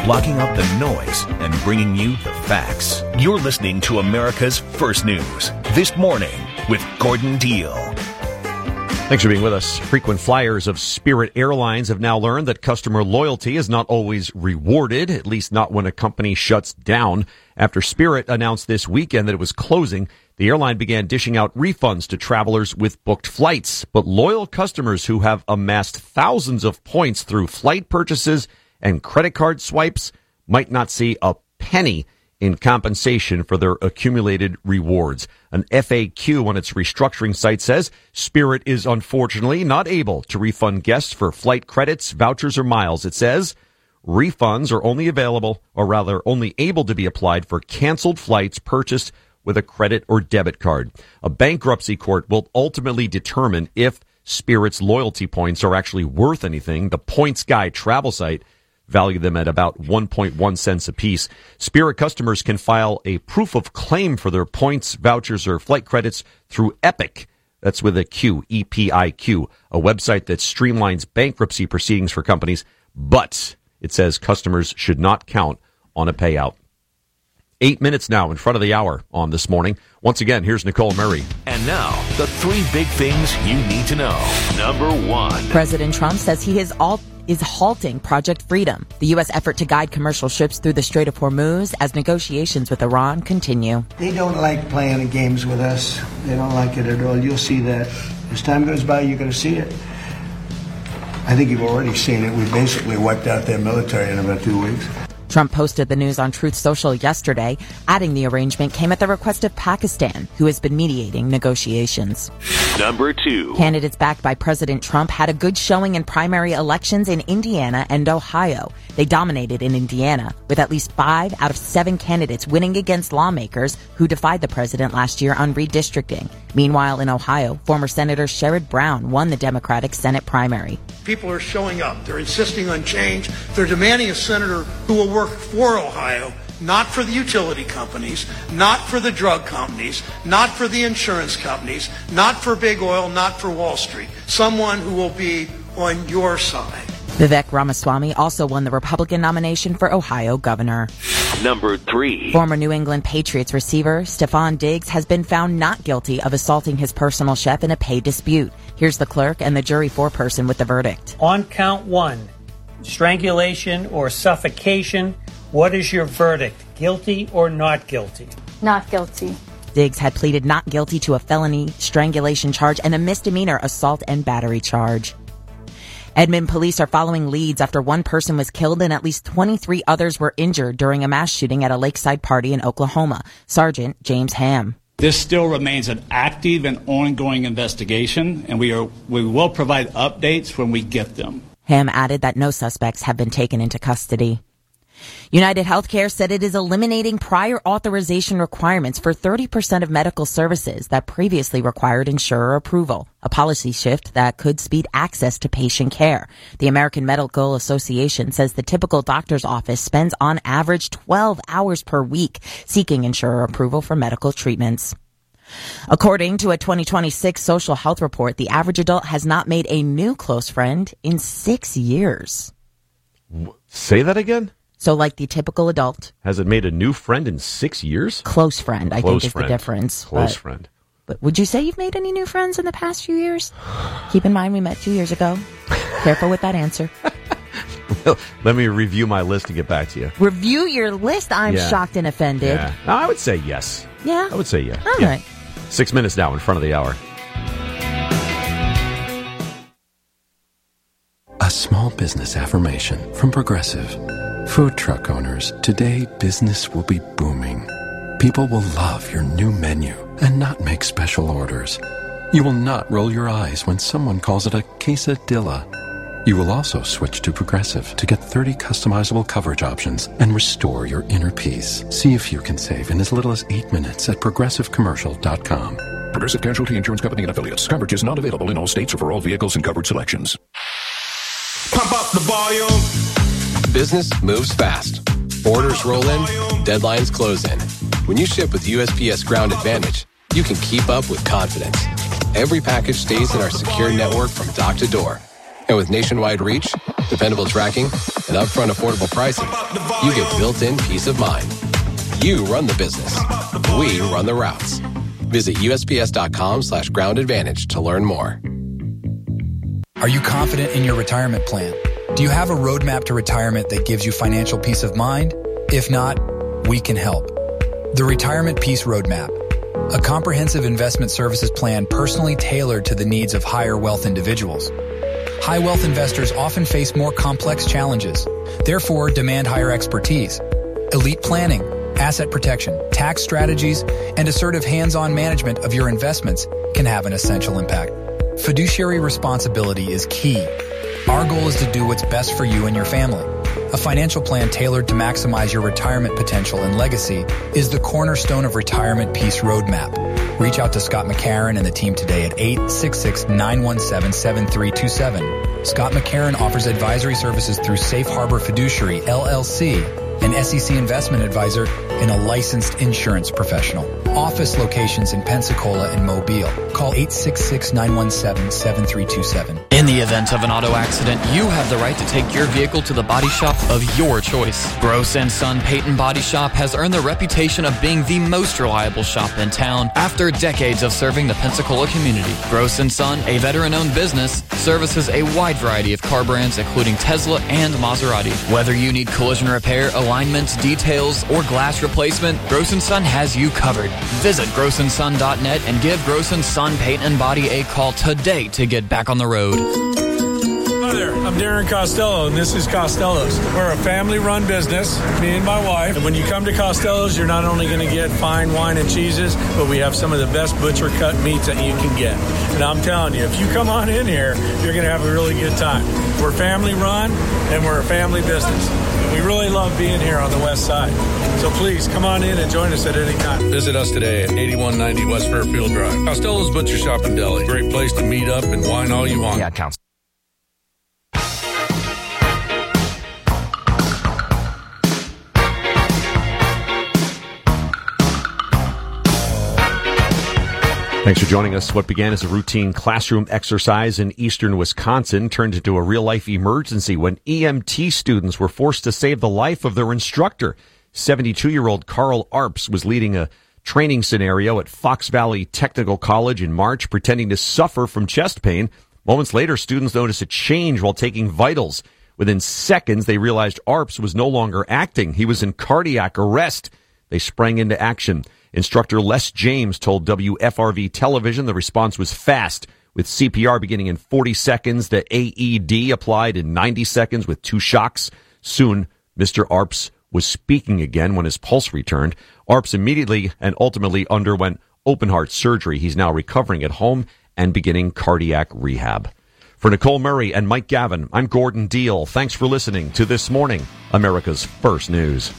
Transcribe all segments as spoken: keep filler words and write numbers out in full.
blocking out the noise and bringing you the facts. You're listening to America's First News This Morning with Gordon Deal. Thanks for being with us. Frequent flyers of Spirit Airlines have now learned that customer loyalty is not always rewarded, at least not when a company shuts down. After Spirit announced this weekend that it was closing, the airline began dishing out refunds to travelers with booked flights. But loyal customers who have amassed thousands of points through flight purchases and credit card swipes might not see a penny in compensation for their accumulated rewards. An F A Q on its restructuring site says Spirit is unfortunately not able to refund guests for flight credits, vouchers, or miles. It says refunds are only available, or rather only able to be applied for canceled flights purchased with a credit or debit card. A bankruptcy court will ultimately determine if Spirit's loyalty points are actually worth anything. The Points Guy travel site value them at about one point one cents apiece. Spirit customers can file a proof of claim for their points, vouchers, or flight credits through Epiq. That's with a Q, E P I Q, a website that streamlines bankruptcy proceedings for companies. But it says customers should not count on a payout. Eight minutes now in front of the hour on This Morning. Once again, here's Nicole Murray. And now, the three big things you need to know. Number one. President Trump says he is all is halting Project Freedom, the U S effort to guide commercial ships through the Strait of Hormuz as negotiations with Iran continue. They don't like playing games with us. They don't like it at all. You'll see that. As time goes by, you're going to see it. I think you've already seen it. We basically wiped out their military in about two weeks. Trump posted the news on Truth Social yesterday, adding the arrangement came at the request of Pakistan, who has been mediating negotiations. Number two. Candidates backed by President Trump had a good showing in primary elections in Indiana and Ohio. They dominated in Indiana, with at least five out of seven candidates winning against lawmakers who defied the president last year on redistricting. Meanwhile, in Ohio, former Senator Sherrod Brown won the Democratic Senate primary. People are showing up. They're insisting on change. They're demanding a senator who will work for Ohio, not for the utility companies, not for the drug companies, not for the insurance companies, not for big oil, not for Wall Street. Someone who will be on your side. Vivek Ramaswamy also won the Republican nomination for Ohio governor. Number three. Former New England Patriots receiver Stephon Diggs has been found not guilty of assaulting his personal chef in a pay dispute. Here's the clerk and the jury foreperson with the verdict. On count one, strangulation or suffocation, what is your verdict? Guilty or not guilty? Not guilty. Diggs had pleaded not guilty to a felony strangulation charge and a misdemeanor assault and battery charge. Edmond police are following leads after one person was killed and at least twenty-three others were injured during a mass shooting at a lakeside party in Oklahoma. Sergeant James Ham. This still remains an active and ongoing investigation, and we are we will provide updates when we get them. Ham added that no suspects have been taken into custody. United Healthcare said it is eliminating prior authorization requirements for thirty percent of medical services that previously required insurer approval, a policy shift that could speed access to patient care. The American Medical Association says the typical doctor's office spends on average twelve hours per week seeking insurer approval for medical treatments. According to a twenty twenty-six social health report, the average adult has not made a new close friend in six years. Say that again? So like the typical adult. Has it made a new friend in six years? Close friend, I Close think is friend. the difference. Close but, friend. But would you say you've made any new friends in the past few years? Keep in mind we met two years ago. Careful with that answer. Let me review my list to get back to you. Review your list? I'm Yeah. shocked and offended. Yeah. No, I would say yes. Yeah? I would say yeah. All yeah. right. Six minutes now in front of the hour. A small business affirmation from Progressive. Food truck owners, today business will be booming. People will love your new menu and not make special orders. You will not roll your eyes when someone calls it a quesadilla. You will also switch to Progressive to get thirty customizable coverage options and restore your inner peace. See if you can save in as little as eight minutes at progressive commercial dot com. Progressive Casualty Insurance Company and Affiliates. Coverage is not available in all states or for all vehicles and coverage selections. Pump up the volume. Business moves fast. Orders roll in, deadlines close in. When you ship with U S P S Ground Advantage, you can keep up with confidence. Every package stays in our secure network from dock to door. And with nationwide reach, dependable tracking, and upfront affordable pricing, you get built-in peace of mind. You run the business. We run the routes. Visit U S P S dot com slash ground advantage to learn more. Are you confident in your retirement plan? Do you have a roadmap to retirement that gives you financial peace of mind? If not, we can help. The Retirement Peace Roadmap, a comprehensive investment services plan personally tailored to the needs of higher wealth individuals. High wealth investors often face more complex challenges, therefore demand higher expertise. Elite planning, asset protection, tax strategies, and assertive hands-on management of your investments can have an essential impact. Fiduciary responsibility is key. Our goal is to do what's best for you and your family. A financial plan tailored to maximize your retirement potential and legacy is the cornerstone of Retirement Peace Roadmap. Reach out to Scott McCarron and the team today at eight six six, nine one seven, seven three two seven. Scott McCarron offers advisory services through Safe Harbor Fiduciary, L L C, an S E C investment advisor and a licensed insurance professional. Office locations in Pensacola and Mobile. Call eight six six, nine one seven, seven three two seven. In the event of an auto accident, you have the right to take your vehicle to the body shop of your choice. Gross and Son Peyton Body Shop has earned the reputation of being the most reliable shop in town after decades of serving the Pensacola community. Gross and Son, a veteran-owned business, services a wide variety of car brands including Tesla and Maserati. Whether you need collision repair, alignments, details, or glass replacement, Gross and Son has you covered. Visit gross and son dot net and give Gross and Son Paint and Body a call today to get back on the road. Hi there, I'm Darren Costello, and this is Costello's. We're a family-run business, me and my wife. And when you come to Costello's, you're not only going to get fine wine and cheeses, but we have some of the best butcher-cut meats that you can get. And I'm telling you, if you come on in here, you're going to have a really good time. We're family-run, and we're a family business. And we really love being here on the west side. So please, come on in and join us at any time. Visit us today at eighty-one ninety West Fairfield Drive. Costello's Butcher Shop and Deli. Great place to meet up and wine all you want. Yeah, it counts. Thanks for joining us. What began as a routine classroom exercise in eastern Wisconsin turned into a real-life emergency when E M T students were forced to save the life of their instructor. seventy-two-year-old Carl Arps was leading a training scenario at Fox Valley Technical College in March, pretending to suffer from chest pain. Moments later, students noticed a change while taking vitals. Within seconds, they realized Arps was no longer acting. He was in cardiac arrest. They sprang into action. Instructor Les James told W F R V television the response was fast, with C P R beginning in forty seconds, the A E D applied in ninety seconds with two shocks. Soon, Mister Arps was speaking again when his pulse returned. Arps immediately and ultimately underwent open-heart surgery. He's now recovering at home and beginning cardiac rehab. For Nicole Murray and Mike Gavin, I'm Gordon Deal. Thanks for listening to This Morning, America's First News.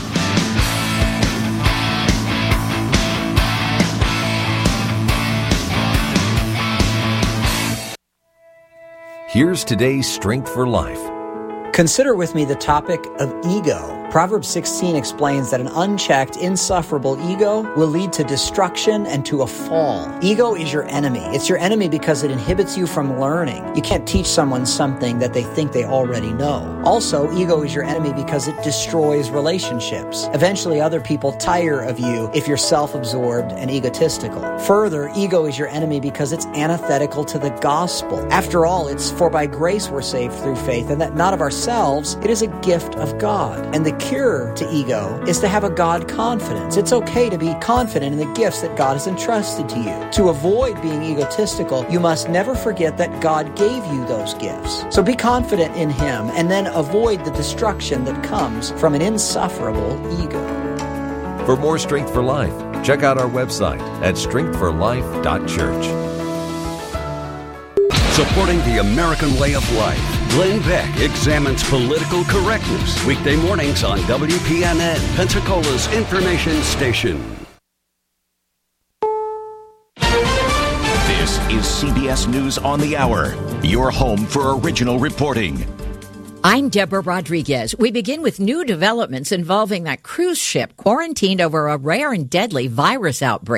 Here's today's Strength for Life. Consider with me the topic of ego. Proverbs sixteen explains that an unchecked, insufferable ego will lead to destruction and to a fall. Ego is your enemy. It's your enemy because it inhibits you from learning. You can't teach someone something that they think they already know. Also, ego is your enemy because it destroys relationships. Eventually, other people tire of you if you're self-absorbed and egotistical. Further, ego is your enemy because it's antithetical to the gospel. After all, it's for by grace we're saved through faith, and that not of ourselves, it is a gift of God. And the cure to ego is to have a God confidence. It's okay to be confident in the gifts that God has entrusted to you. To avoid being egotistical, you must never forget that God gave you those gifts. So be confident in Him and then avoid the destruction that comes from an insufferable ego. For more Strength for Life, check out our website at strength for life dot church. Supporting the American way of life, Glenn Beck examines political correctness. Weekday mornings on W P N N, Pensacola's information station. This is C B S News on the Hour, your home for original reporting. I'm Deborah Rodriguez. We begin with new developments involving that cruise ship quarantined over a rare and deadly virus outbreak.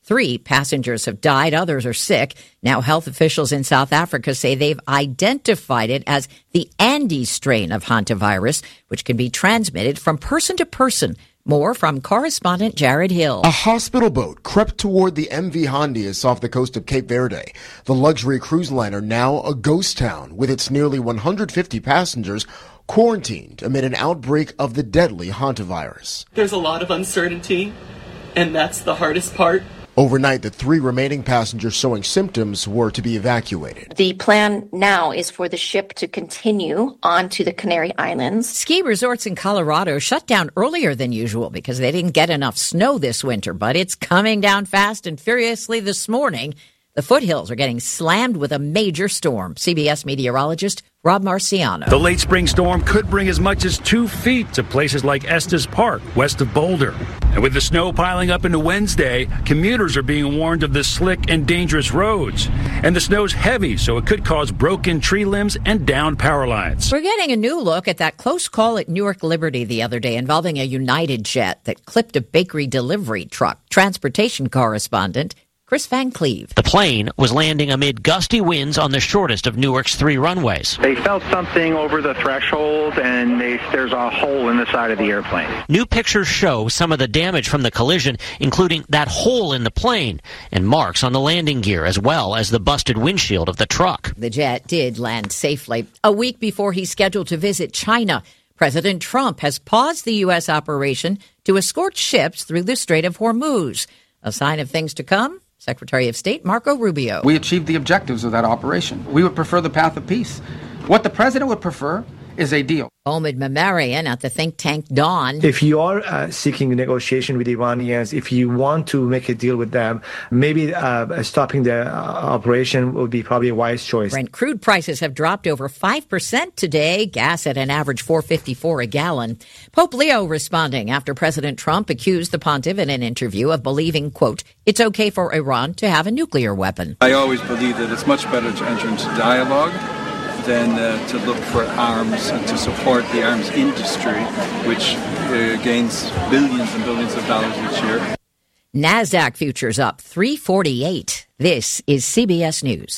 Three passengers have died. Others are sick. Now, health officials in South Africa say they've identified it as the Andes strain of hantavirus, which can be transmitted from person to person. More from correspondent Jared Hill. A hospital boat crept toward the M V Hondius off the coast of Cape Verde. The luxury cruise liner, now a ghost town, with its nearly one hundred fifty passengers quarantined amid an outbreak of the deadly hantavirus. There's a lot of uncertainty, and that's the hardest part. Overnight, the three remaining passengers showing symptoms were to be evacuated. The plan now is for the ship to continue on to the Canary Islands. Ski resorts in Colorado shut down earlier than usual because they didn't get enough snow this winter, but it's coming down fast and furiously this morning. The foothills are getting slammed with a major storm. C B S meteorologist Rob Marciano. The late spring storm could bring as much as two feet to places like Estes Park, west of Boulder. And with the snow piling up into Wednesday, commuters are being warned of the slick and dangerous roads. And the snow's heavy, so it could cause broken tree limbs and downed power lines. We're getting a new look at that close call at Newark Liberty the other day involving a United jet that clipped a bakery delivery truck. Transportation correspondent Chris Van Cleve. The plane was landing amid gusty winds on the shortest of Newark's three runways. They felt something over the threshold, and they, there's a hole in the side of the airplane. New pictures show some of the damage from the collision, including that hole in the plane and marks on the landing gear, as well as the busted windshield of the truck. The jet did land safely. A week before he's scheduled to visit China, President Trump has paused the U S operation to escort ships through the Strait of Hormuz. A sign of things to come? Secretary of State Marco Rubio. We achieved the objectives of that operation. We would prefer the path of peace. What the president would prefer is a deal. Omid Memarian at the think tank Dawn. If you are uh, seeking a negotiation with the Iranians, if you want to make a deal with them, maybe uh, stopping the uh, operation would be probably a wise choice. Brent crude prices have dropped over five percent today. Gas at an average four fifty-four a gallon. Pope Leo responding after President Trump accused the pontiff in an interview of believing, quote, it's okay for Iran to have a nuclear weapon. I always believe that it's much better to enter into dialogue than uh, to look for arms and to support the arms industry, which uh, gains billions and billions of dollars each year. NASDAQ futures up three forty-eight. This is C B S News.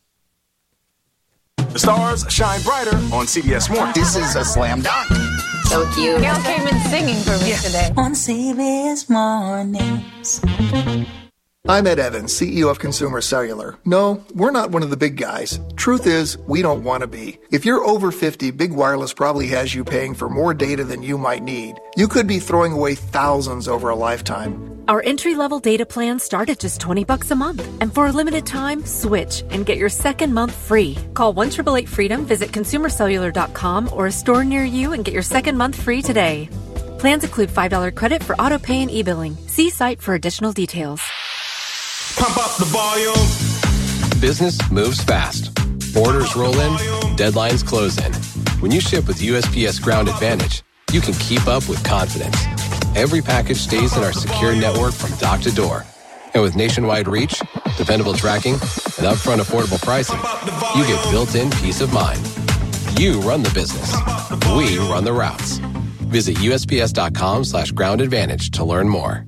The stars shine brighter on C B S Morning. This is a slam dunk. So cute. Gail came in singing for me yeah. today. On C B S Mornings. I'm Ed Evans, C E O of Consumer Cellular. No, we're not one of the big guys. Truth is, we don't want to be. If you're over fifty, Big Wireless probably has you paying for more data than you might need. You could be throwing away thousands over a lifetime. Our entry-level data plans start at just twenty bucks a month. And for a limited time, switch and get your second month free. Call one eight eight eight freedom, visit consumer cellular dot com or a store near you and get your second month free today. Plans include five dollars credit for auto pay and e-billing. See site for additional details. Pump up the volume. Business moves fast. Orders roll in, deadlines close in. When you ship with U S P S Ground Advantage, you can keep up with confidence. Every package stays in our secure network from dock to door. And with nationwide reach, dependable tracking, and upfront affordable pricing, you get built-in peace of mind. You run the business. We run the routes. Visit U S P S dot com slash ground advantage to learn more.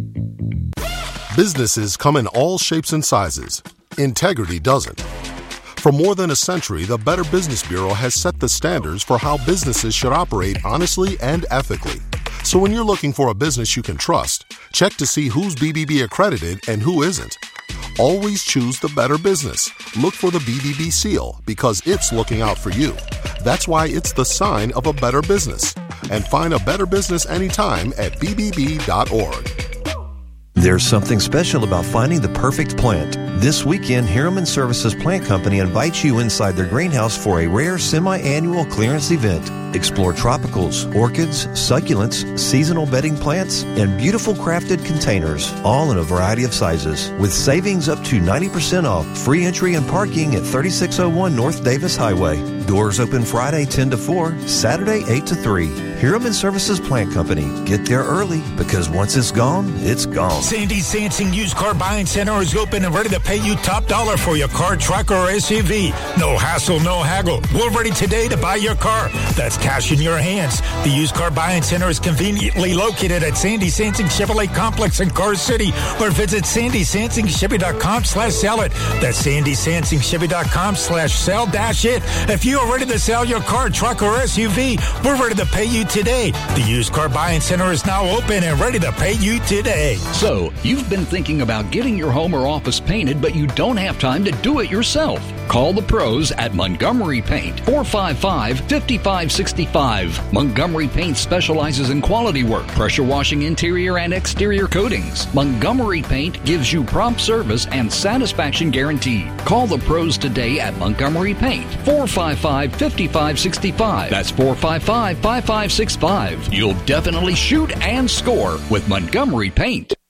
Businesses come in all shapes and sizes. Integrity doesn't. For more than a century, the Better Business Bureau has set the standards for how businesses should operate honestly and ethically. So when you're looking for a business you can trust, check to see who's B B B accredited and who isn't. Always choose the better business. Look for the B B B seal because it's looking out for you. That's why it's the sign of a better business. And find a better business anytime at b b b dot org. There's something special about finding the perfect plant. This weekend, Harriman Services Plant Company invites you inside their greenhouse for a rare semi-annual clearance event. Explore tropicals, orchids, succulents, seasonal bedding plants, and beautiful crafted containers, all in a variety of sizes. With savings up to ninety percent off, free entry and parking at thirty-six oh one North Davis Highway. Doors open Friday ten to four, Saturday eight to three. Harriman Services Plant Company. Get there early because once it's gone, it's gone. Sandy Sansing Used Car Buying Center is open and ready to pay you top dollar for your car, truck, or S U V. No hassle, no haggle. We're ready today to buy your car. That's cash in your hands. The used car buying center is conveniently located at Sandy Sansing Chevrolet Complex in Car City, or visit sandy sansing chevy dot com slash sell it. That's sandy sansing chevy dot com slash sell dash it. If you are ready to sell your car, truck, or S U V, we're ready to pay you today. The used car buying center is now open and ready to pay you today. So, you've been thinking about getting your home or office painted, but you don't have time to do it yourself. Call the pros at Montgomery Paint, four five five, five five six five. Montgomery Paint specializes in quality work, pressure washing interior and exterior coatings. Montgomery Paint gives you prompt service and satisfaction guarantee. Call the pros today at Montgomery Paint, four five five, five five six five. That's four five five, five five six five. You'll definitely shoot and score with Montgomery Paint.